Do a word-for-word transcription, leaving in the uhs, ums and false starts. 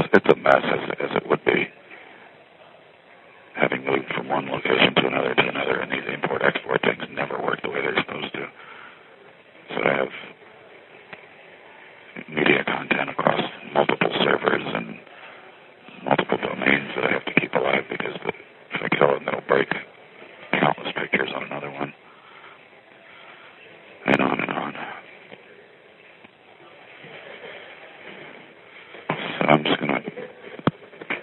it's a mess as, as it would be, having moved from one location to another to another, and these import-export things never work the way they're supposed to. So I have media content across multiple servers and multiple domains that I have to keep alive because if I kill it, it'll break countless pictures on another one.